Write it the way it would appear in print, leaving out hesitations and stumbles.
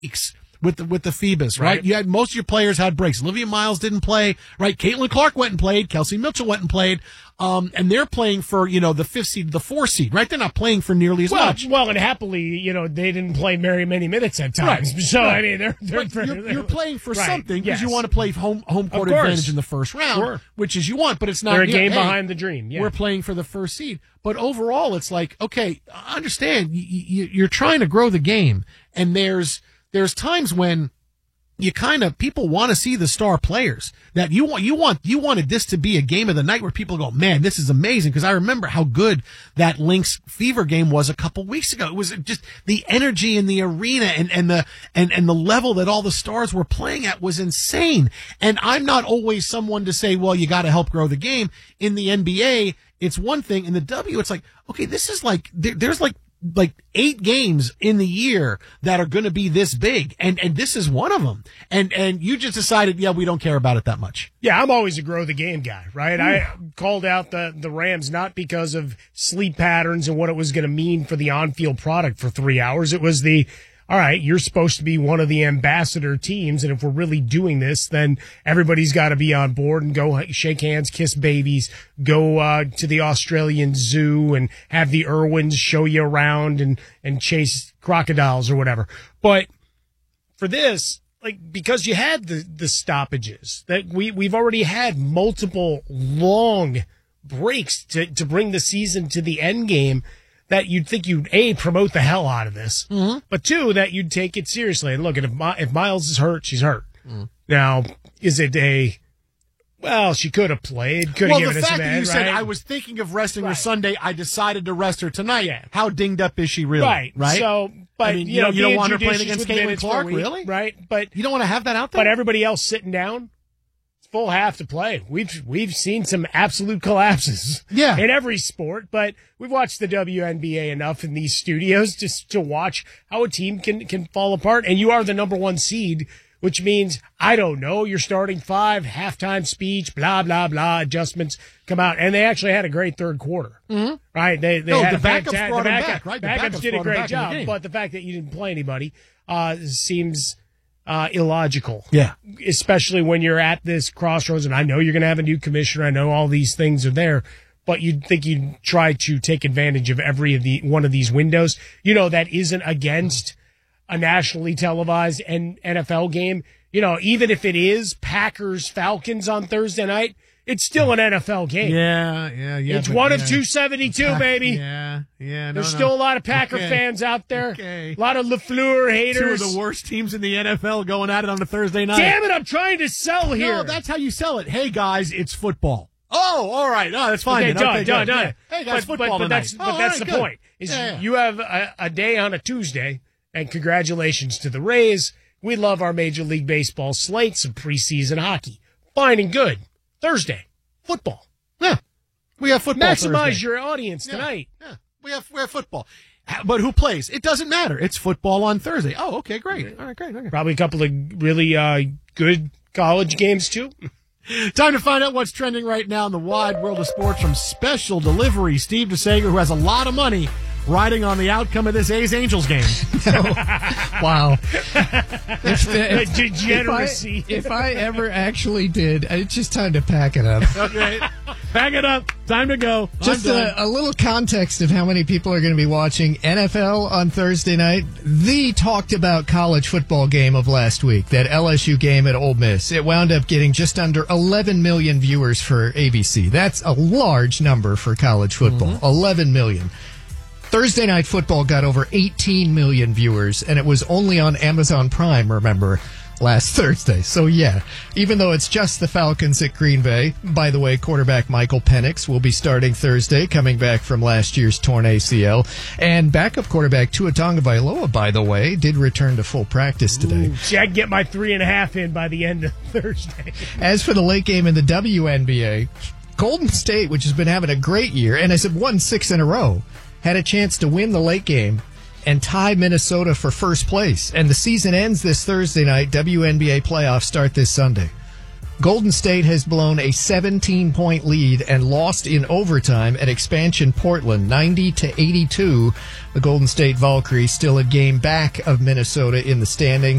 with the Phoebus, right? You had most of your players had breaks. Olivia Miles didn't play, right? Caitlin Clark went and played. Kelsey Mitchell went and played. And they're playing for, the 5th seed, the 4th seed, right? They're not playing for nearly as much. Well, and happily, they didn't play very many minutes at times. Right. So, right. I mean, you're playing for something because yes. you want to play home court advantage in the first round, which is you want, but it's not. They're a game behind the dream. Yeah. We're playing for the 1st seed. But overall, it's like, okay, I understand you're trying to grow the game, and there's times when people want to see the star players that you wanted this to be a game of the night where people go, man, this is amazing. Cause I remember how good that Lynx Fever game was a couple weeks ago. It was just the energy in the arena and the level that all the stars were playing at was insane. And I'm not always someone to say, well, you got to help grow the game. In the NBA, it's one thing. In the W, it's like, okay, this is like, there's like 8 games in the year that are going to be this big. And this is one of them. And you just decided, yeah, we don't care about it that much. Yeah, I'm always a grow the game guy, right? Ooh. I called out the Rams not because of sleep patterns and what it was going to mean for the on-field product for 3 hours. It was all right, you're supposed to be one of the ambassador teams, and if we're really doing this, then everybody's got to be on board and go shake hands, kiss babies, go to the Australian Zoo and have the Irwins show you around and chase crocodiles or whatever. But for this, because you had the stoppages, that we've already had multiple long breaks to bring the season to the end game, that you'd think you'd, A, promote the hell out of this, but 2, that you'd take it seriously. And look, if Miles is hurt, she's hurt. Now, is it she could have played, could have given us a man, right? Well, the fact that you said, I was thinking of resting her Sunday, I decided to rest her tonight. Yeah. How dinged up is she really? Right? So, but, I mean, you don't want her playing against Caitlin Clark, really? Right? But you don't want to have that out there? But everybody else sitting down? Full half to play. We've seen some absolute collapses in every sport, but we've watched the WNBA enough in these studios just to watch how a team can fall apart. And you are the number 1 seed, which means, I don't know, you're starting 5, halftime speech, blah, blah, blah, adjustments come out. And they actually had a great third quarter. Mm-hmm. Right? They had the backups brought them back, right? The backups did a great job, but the fact that you didn't play anybody seems illogical. Yeah. Especially when you're at this crossroads, and I know you're going to have a new commissioner. I know all these things are there, but you'd think you'd try to take advantage of one of these windows, that isn't against a nationally televised NFL game. Even if it is Packers-Falcons on Thursday night, it's still an NFL game. Yeah. It's one of 272, baby. Yeah. There's still a lot of Packer fans out there. A lot of LaFleur haters. 2 of the worst teams in the NFL going at it on a Thursday night. Damn it, I'm trying to sell here. No, that's how you sell it. Hey, guys, it's football. Oh, all right. No, that's fine. Okay, done. Yeah. Hey, guys, football tonight. That's the point. You have a day on a Tuesday, and congratulations to the Rays. We love our Major League Baseball slate, some preseason hockey. Fine and good. Thursday, football. Yeah, we have football. Maximize Thursday. your audience tonight. Yeah, we have football. But who plays? It doesn't matter. It's football on Thursday. Oh, okay, great. All right, great. Okay. Probably a couple of really good college games too. Time to find out what's trending right now in the wide world of sports from Special Delivery. Steve DeSager, who has a lot of money riding on the outcome of this A's-Angels game. Wow. Degeneracy. If I ever actually did, it's just time to pack it up. Okay. Pack it up. Time to go. Just a little context of how many people are going to be watching NFL on Thursday night. The talked about college football game of last week, that LSU game at Ole Miss. It wound up getting just under 11 million viewers for ABC. That's a large number for college football. 11 million. Thursday Night Football got over 18 million viewers, and it was only on Amazon Prime, remember, last Thursday. So, yeah, even though it's just the Falcons at Green Bay, by the way, quarterback Michael Penix will be starting Thursday, coming back from last year's torn ACL. And backup quarterback Tua Tagovailoa, by the way, did return to full practice today. See, I can get my 3.5 in by the end of Thursday. As for the late game in the WNBA, Golden State, which has been having a great year, and has won 6 in a row, had a chance to win the late game and tie Minnesota for first place. And the season ends this Thursday night. WNBA playoffs start this Sunday. Golden State has blown a 17-point lead and lost in overtime at expansion Portland, 90-82. The Golden State Valkyries still a game back of Minnesota in the standings.